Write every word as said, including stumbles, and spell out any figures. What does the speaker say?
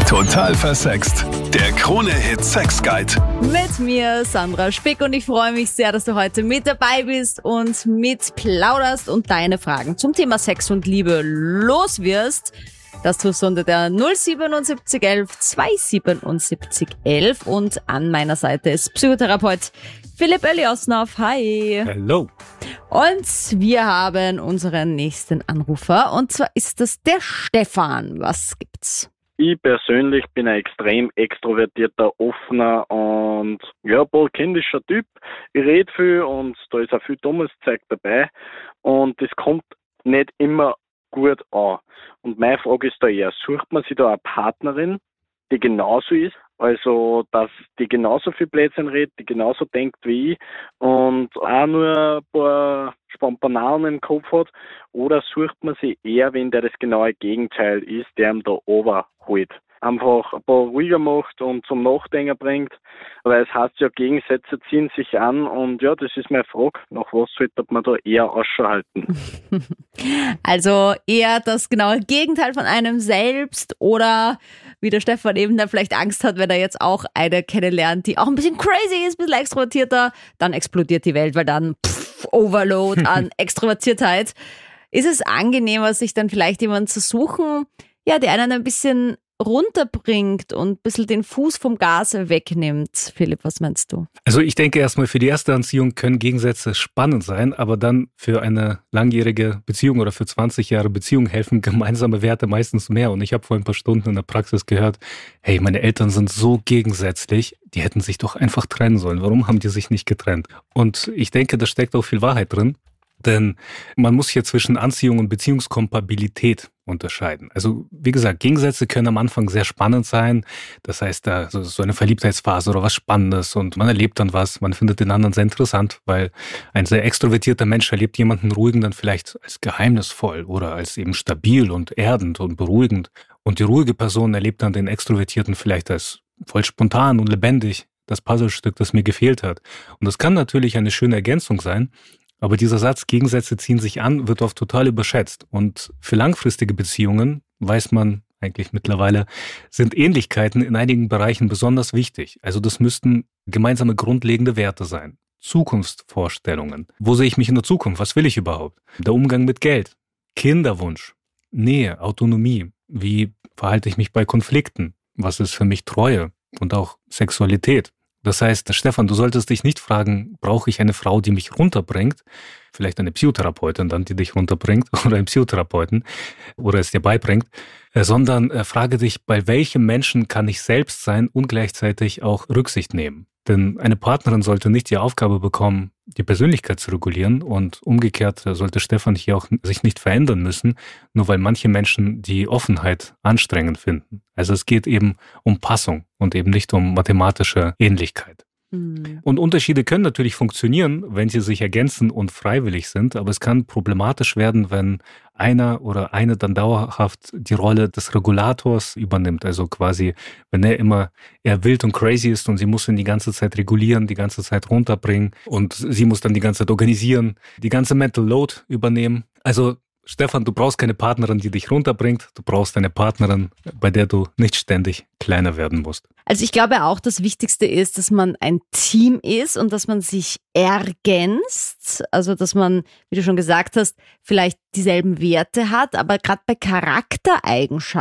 Total versext. Der Krone-Hit Sex Guide. Mit mir, Sandra Spick, und ich freue mich sehr, dass du heute mit dabei bist und mit plauderst und deine Fragen zum Thema Sex und Liebe los wirst. Das tust du unter der null siebenundsiebzig elf zweihundertsiebenundsiebzig elf und an meiner Seite ist Psychotherapeut Philipp Eliosnow. Hi. Hallo. Und wir haben unseren nächsten Anrufer, und zwar ist das der Stefan. Was gibt's? Ich persönlich bin ein extrem extrovertierter, offener und ja, wohl kindischer Typ. Ich rede viel und da ist auch viel dummes Zeug dabei und das kommt nicht immer gut an. Und meine Frage ist da eher, sucht man sich da eine Partnerin, die genauso ist, also dass die genauso viel Blödsinn redet, die genauso denkt wie ich und auch nur ein paar Spontananen im Kopf hat, oder sucht man sich eher, wenn der das genaue Gegenteil ist, der ihm da overholt, einfach ein paar ruhiger macht und zum Nachdenken bringt, weil es heißt ja, Gegensätze ziehen sich an und ja, das ist meine Frage, nach was sollte man da eher Ausschau halten? Also eher das genaue Gegenteil von einem selbst, oder wie der Stefan eben, der vielleicht Angst hat, wenn er jetzt auch eine kennenlernt, die auch ein bisschen crazy ist, ein bisschen extrovertierter, dann explodiert die Welt, weil dann pff, Overload an Extrovertiertheit. Ist es angenehmer, sich dann vielleicht jemanden zu suchen, ja, der einen ein bisschen runterbringt und ein bisschen den Fuß vom Gas wegnimmt? Philipp, was meinst du? Also ich denke erstmal, für die erste Anziehung können Gegensätze spannend sein, aber dann für eine langjährige Beziehung oder für zwanzig Jahre Beziehung helfen gemeinsame Werte meistens mehr. Und ich habe vor ein paar Stunden in der Praxis gehört, hey, meine Eltern sind so gegensätzlich, die hätten sich doch einfach trennen sollen. Warum haben die sich nicht getrennt? Und ich denke, da steckt auch viel Wahrheit drin. Denn man muss hier zwischen Anziehung und Beziehungskompatibilität unterscheiden. Also wie gesagt, Gegensätze können am Anfang sehr spannend sein. Das heißt, da so eine Verliebtheitsphase oder was Spannendes und man erlebt dann was, man findet den anderen sehr interessant, weil ein sehr extrovertierter Mensch erlebt jemanden ruhigen dann vielleicht als geheimnisvoll oder als eben stabil und erdend und beruhigend. Und die ruhige Person erlebt dann den Extrovertierten vielleicht als voll spontan und lebendig, das Puzzlestück, das mir gefehlt hat. Und das kann natürlich eine schöne Ergänzung sein. Aber dieser Satz, Gegensätze ziehen sich an, wird oft total überschätzt. Und für langfristige Beziehungen, weiß man eigentlich mittlerweile, sind Ähnlichkeiten in einigen Bereichen besonders wichtig. Also das müssten gemeinsame grundlegende Werte sein. Zukunftsvorstellungen. Wo sehe ich mich in der Zukunft? Was will ich überhaupt? Der Umgang mit Geld. Kinderwunsch. Nähe, Autonomie. Wie verhalte ich mich bei Konflikten? Was ist für mich Treue? Und auch Sexualität. Das heißt, Stefan, du solltest dich nicht fragen, brauche ich eine Frau, die mich runterbringt? Vielleicht eine Psychotherapeutin dann, die dich runterbringt, oder einen Psychotherapeuten, oder es dir beibringt, sondern frage dich, bei welchem Menschen kann ich selbst sein und gleichzeitig auch Rücksicht nehmen? Denn eine Partnerin sollte nicht die Aufgabe bekommen, die Persönlichkeit zu regulieren, und umgekehrt sollte Stefan hier auch sich nicht verändern müssen, nur weil manche Menschen die Offenheit anstrengend finden. Also es geht eben um Passung und eben nicht um mathematische Ähnlichkeit. Mhm. Und Unterschiede können natürlich funktionieren, wenn sie sich ergänzen und freiwillig sind, aber es kann problematisch werden, wenn einer oder eine dann dauerhaft die Rolle des Regulators übernimmt. Also quasi, wenn er immer eher wild und crazy ist und sie muss ihn die ganze Zeit regulieren, die ganze Zeit runterbringen und sie muss dann die ganze Zeit organisieren, die ganze Mental Load übernehmen. Also Stefan, du brauchst keine Partnerin, die dich runterbringt. Du brauchst eine Partnerin, bei der du nicht ständig kleiner werden musst. Also ich glaube auch, das Wichtigste ist, dass man ein Team ist und dass man sich ergänzt. Also dass man, wie du schon gesagt hast, vielleicht dieselben Werte hat, aber gerade bei Charaktereigenschaften